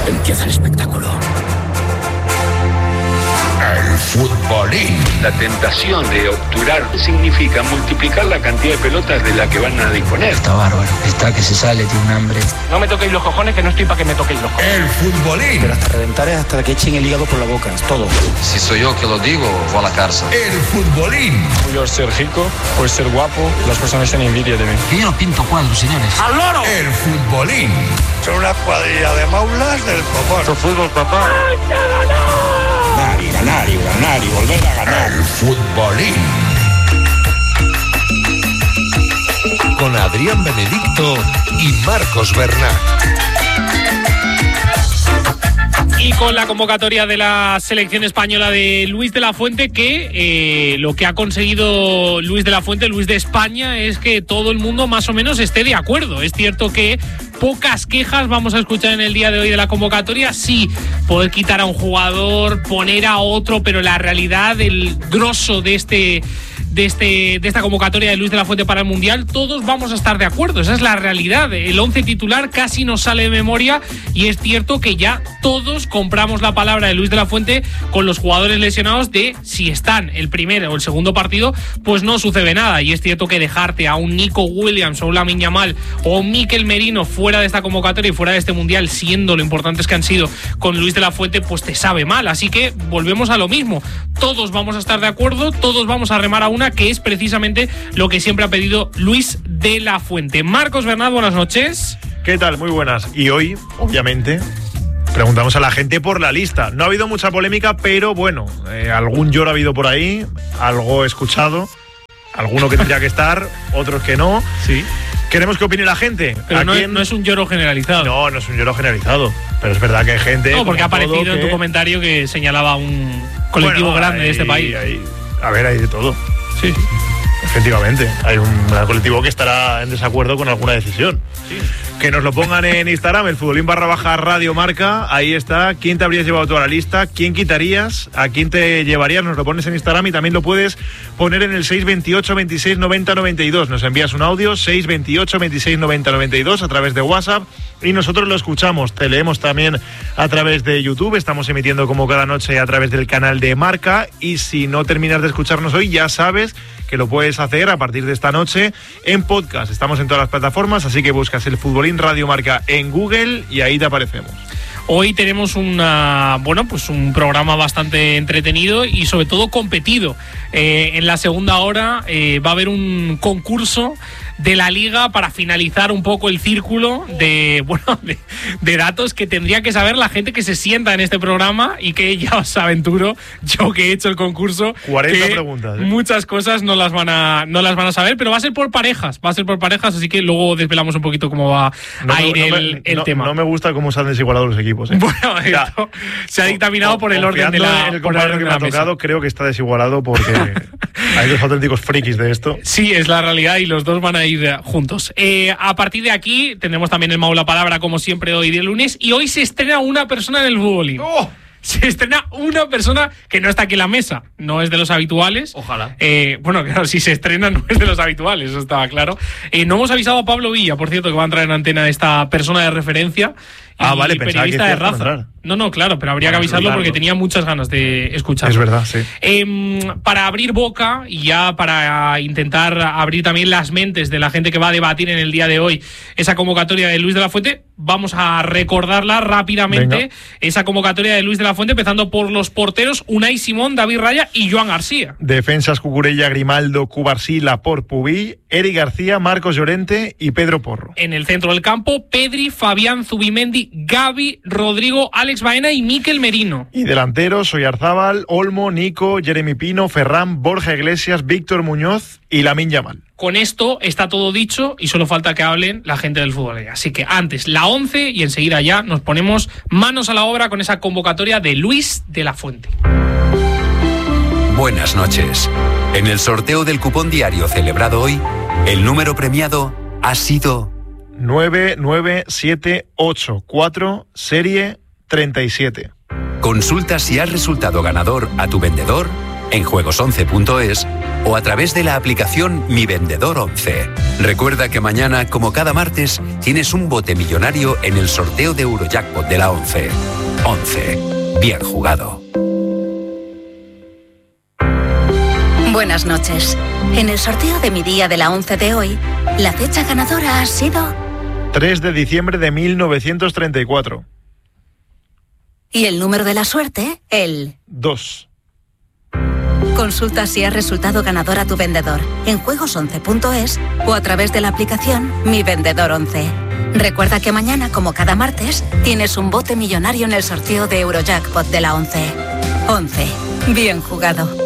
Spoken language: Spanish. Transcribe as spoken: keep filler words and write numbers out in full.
Empieza el espectáculo. El futbolín. La tentación de obturar significa multiplicar la cantidad de pelotas de la que van a disponer. Está bárbaro, está que se sale, tiene un hambre. No me toquéis los cojones, que no estoy para que me toquéis los cojones. El futbolín. Pero hasta reventar es hasta que echen el hígado por la boca, es todo. Si soy yo que lo digo, voy a la cárcel. El futbolín. Puedo ser rico, puedo ser guapo, las personas tienen envidia de mí. Que yo no pinto cuadros, señores. ¡Al loro! El futbolín. Son una cuadrilla de maulas del copón. Tu fútbol, papá. Ganar y ganar y ganar y volver a ganar. El futbolín. Con Adrián Benedicto y Marcos Bernat. Y con la convocatoria de la selección española de Luis de la Fuente, que eh, lo que ha conseguido Luis de la Fuente, Luis de España, es que todo el mundo más o menos esté de acuerdo. Es cierto que pocas quejas vamos a escuchar en el día de hoy de la convocatoria. Sí, poder quitar a un jugador, poner a otro, pero la realidad, el grosso de este... De, este, de esta convocatoria de Luis de la Fuente para el Mundial, todos vamos a estar de acuerdo. Esa es la realidad. El once titular casi nos sale de memoria y es cierto que ya todos compramos la palabra de Luis de la Fuente con los jugadores lesionados de si están el primer o el segundo partido, pues no sucede nada. Y es cierto que dejarte a un Nico Williams o un Lamine Yamal o un Mikel Merino fuera de esta convocatoria y fuera de este Mundial, siendo lo importantes que han sido con Luis de la Fuente, pues te sabe mal. Así que volvemos a lo mismo. Todos vamos a estar de acuerdo, todos vamos a remar a una, que es precisamente lo que siempre ha pedido Luis de la Fuente. Marcos Bernat, buenas noches. ¿Qué tal? Muy buenas. Y hoy, obviamente, preguntamos a la gente por la lista. No ha habido mucha polémica, pero bueno, eh, algún lloro ha habido por ahí, algo he escuchado, alguno que tendría que estar, otros que no. Sí. Queremos que opine la gente. Pero no, quién... es, no es un lloro generalizado. No, no es un lloro generalizado. Pero es verdad que hay gente... No, porque ha aparecido que... en tu comentario que señalaba un colectivo bueno, grande hay, de este país. Hay, a ver, hay de todo. Sí. Efectivamente, hay un, un colectivo que estará en desacuerdo con alguna decisión. Sí. Que nos lo pongan en Instagram, el futbolín barra baja Radio Marca. Ahí está. ¿Quién te habrías llevado toda la lista? ¿Quién quitarías? ¿A quién te llevarías? Nos lo pones en Instagram y también lo puedes poner en el seis veintiocho, veintiséis, noventa, noventa y dos. Nos envías un audio, seis veintiocho, veintiséis, noventa, noventa y dos a través de WhatsApp y nosotros lo escuchamos. Te leemos también a través de YouTube. Estamos emitiendo como cada noche a través del canal de Marca y si no terminas de escucharnos hoy, ya sabes que lo puedes hacer a partir de esta noche en podcast. Estamos en todas las plataformas, así que buscas el Futbolín Radio Marca en Google y ahí te aparecemos. Hoy tenemos una, bueno, pues un programa bastante entretenido y sobre todo competido. Eh, en la segunda hora eh, va a haber un concurso de la Liga para finalizar un poco el círculo de, bueno, de, de datos que tendría que saber la gente que se sienta en este programa y que ya os aventuro, yo que he hecho el concurso, cuarenta preguntas, ¿eh? Muchas cosas no las van a no las van a saber, pero va a ser por parejas, va a ser por parejas, así que luego desvelamos un poquito cómo va no, a ir no, el, no, el no, tema. No me gusta cómo se han desigualado los equipos, ¿eh? Bueno, esto se ha dictaminado por el orden de la en el compañero que me ha tocado, creo que está desigualado porque hay dos auténticos frikis de esto. Sí, es la realidad y los dos van a ir juntos. Eh, a partir de aquí tendremos también el Mau la Palabra, como siempre, hoy de lunes, y hoy se estrena una persona en el futbolín. ¡Oh! Se estrena una persona que no está aquí en la mesa, no es de los habituales. Ojalá. Eh, bueno, claro, si se estrena no es de los habituales, eso estaba claro. Eh, no hemos avisado a Pablo Villa, por cierto, que va a entrar en antena esta persona de referencia. Ah, y vale, pensaba periodista que de raza. No, no, claro, pero habría que avisarlo porque tenía muchas ganas de escucharlo. Es verdad, sí. Eh, para abrir boca y ya para intentar abrir también las mentes de la gente que va a debatir en el día de hoy esa convocatoria de Luis de la Fuente, vamos a recordarla rápidamente. Venga. Esa convocatoria de Luis de la Fuente, empezando por los porteros Unai Simón, David Raya y Joan García. Defensas Cucurella, Grimaldo, Cubarsí, Laporte, Pubill, Eric García, Marcos Llorente y Pedro Porro. En el centro del campo, Pedri, Fabián, Zubimendi, Gavi, Rodrigo, Alex Baena y Mikel Merino. Y delanteros, Oyarzábal, Olmo, Nico, Jeremy Pino, Ferran, Borja Iglesias, Víctor Muñoz y Lamine Yamal. Con esto está todo dicho y solo falta que hablen la gente del fútbol. Así que antes la once y enseguida ya nos ponemos manos a la obra con esa convocatoria de Luis de la Fuente. Buenas noches. En el sorteo del cupón diario celebrado hoy, el número premiado ha sido nueve nueve siete ocho cuatro, serie treinta y siete. Consulta si has resultado ganador a tu vendedor en juegos once punto es o a través de la aplicación Mi Vendedor once. Recuerda que mañana, como cada martes, tienes un bote millonario en el sorteo de Eurojackpot de la once. once. Bien jugado. Buenas noches. En el sorteo de mi día de la once de hoy, la fecha ganadora ha sido... tres de diciembre de mil novecientos treinta y cuatro. Y el número de la suerte, el... dos. Consulta si has resultado ganador a tu vendedor en juegos once punto es o a través de la aplicación Mi Vendedor once. Recuerda que mañana, como cada martes, tienes un bote millonario en el sorteo de Eurojackpot de la once. once. Bien jugado.